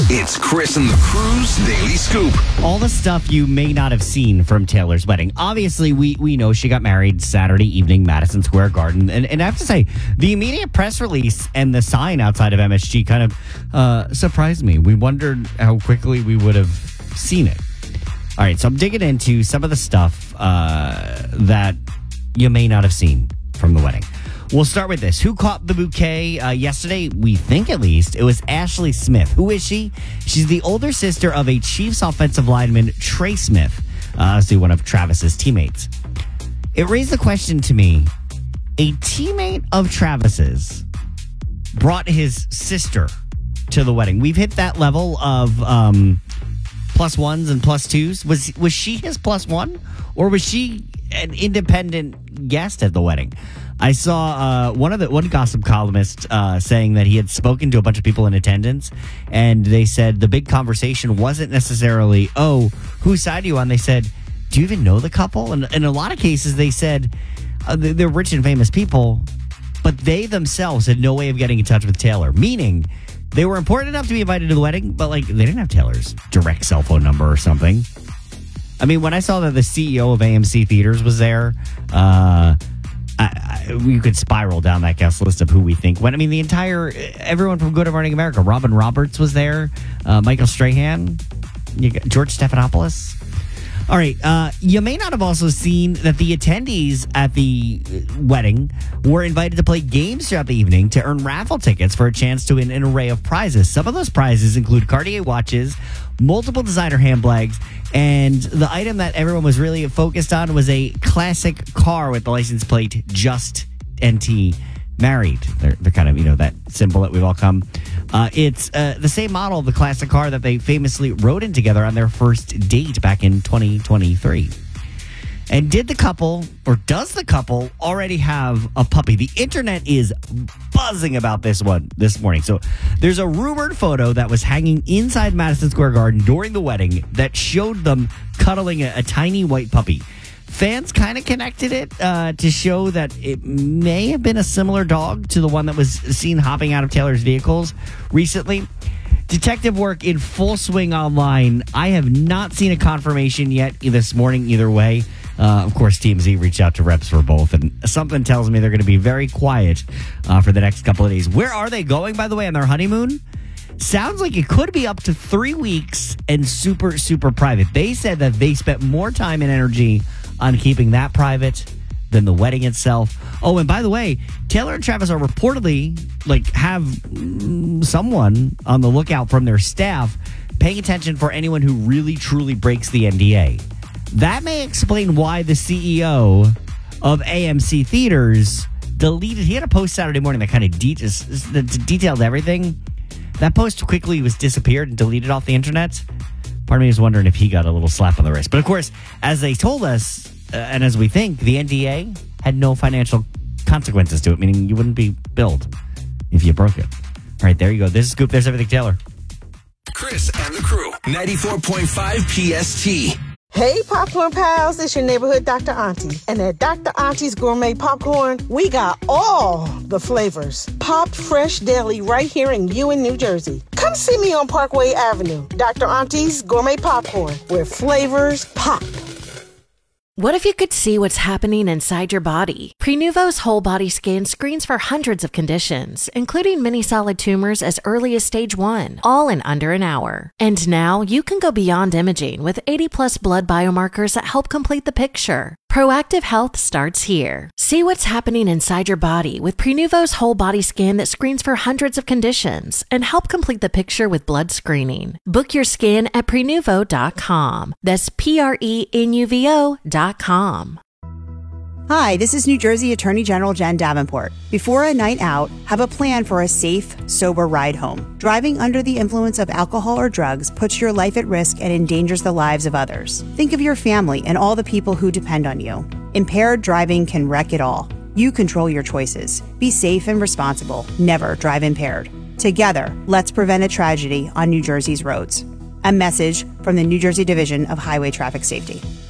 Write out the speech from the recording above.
It's Chris and the Crew's Daily Scoop. All the stuff you may not have seen from Taylor's wedding. Obviously, we know she got married Saturday evening, Madison Square Garden. And I have to say, the immediate press release and the sign outside of MSG kind of surprised me. We wondered how quickly we would have seen it. All right, so I'm digging into some of the stuff that you may not have seen from the wedding. We'll start with this. Who caught the bouquet yesterday? We think, at least, it was Ashley Smith. Who is she? She's the older sister of a Chiefs offensive lineman, Trey Smith, one of Travis's teammates. It raised the question to me, a teammate of Travis's brought his sister to the wedding. We've hit that level of plus ones and plus twos. Was she his plus one? Or was she an independent guest at the wedding? I saw one gossip columnist saying that he had spoken to a bunch of people in attendance, and they said the big conversation wasn't necessarily, oh, whose side are you on? They said, do you even know the couple? And in a lot of cases, they said they're rich and famous people, but they themselves had no way of getting in touch with Taylor, meaning they were important enough to be invited to the wedding, but they didn't have Taylor's direct cell phone number or something. I mean, when I saw that the CEO of AMC Theaters was there, we could spiral down that guest list of who we think went. I mean, everyone from Good Morning America. Robin Roberts was there. Michael Strahan. You got George Stephanopoulos. All right. You may not have also seen that the attendees at the wedding were invited to play games throughout the evening to earn raffle tickets for a chance to win an array of prizes. Some of those prizes include Cartier watches, multiple designer handbags, and the item that everyone was really focused on was a classic car with the license plate Just NT Married. They're kind of, that symbol that we've all come. It's the same model of the classic car that they famously rode in together on their first date back in 2023. And does the couple already have a puppy? The internet is buzzing about this one this morning. So there's a rumored photo that was hanging inside Madison Square Garden during the wedding that showed them cuddling a tiny white puppy. Fans kind of connected it to show that it may have been a similar dog to the one that was seen hopping out of Taylor's vehicles recently. Detective work in full swing online. I have not seen a confirmation yet this morning either way. Of course, TMZ reached out to reps for both, and something tells me they're going to be very quiet for the next couple of days. Where are they going, by the way, on their honeymoon? Sounds like it could be up to 3 weeks and super, super private. They said that they spent more time and energy on keeping that private than the wedding itself. Oh, and by the way, Taylor and Travis are reportedly, have someone on the lookout from their staff paying attention for anyone who really, truly breaks the NDA. That may explain why the CEO of AMC Theaters deleted. He had a post Saturday morning that kind of detailed everything. That post quickly was disappeared and deleted off the internet. Part of me is wondering if he got a little slap on the wrist. But of course, as they told us, and as we think, the NDA had no financial consequences to it, meaning you wouldn't be billed if you broke it. All right, there you go. This is Scoop. There's everything, Taylor. Chris and the Crew, 94.5 PST. Hey, popcorn pals, it's your neighborhood Dr. Auntie. And at Dr. Auntie's Gourmet Popcorn, we got all the flavors. Popped fresh daily right here in Ewen, New Jersey. Come see me on Parkway Avenue. Dr. Auntie's Gourmet Popcorn, where flavors pop. What if you could see what's happening inside your body? Prenuvo's whole body scan screens for hundreds of conditions, including many solid tumors as early as stage 1, all in under an hour. And now you can go beyond imaging with 80+ blood biomarkers that help complete the picture. Proactive health starts here. See what's happening inside your body with Prenuvo's whole body scan that screens for hundreds of conditions and help complete the picture with blood screening. Book your scan at Prenuvo.com. That's Prenuvo.com. Hi, this is New Jersey Attorney General Jen Davenport. Before a night out, have a plan for a safe, sober ride home. Driving under the influence of alcohol or drugs puts your life at risk and endangers the lives of others. Think of your family and all the people who depend on you. Impaired driving can wreck it all. You control your choices. Be safe and responsible. Never drive impaired. Together, let's prevent a tragedy on New Jersey's roads. A message from the New Jersey Division of Highway Traffic Safety.